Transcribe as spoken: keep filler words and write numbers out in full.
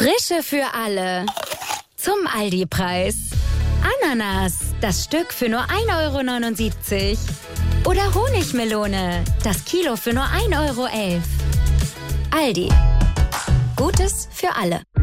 Frische für alle. Zum Aldi-Preis. Ananas, das Stück für nur ein Euro neunundsiebzig. Oder Honigmelone, das Kilo für nur ein Euro elf. Aldi. Gutes für alle.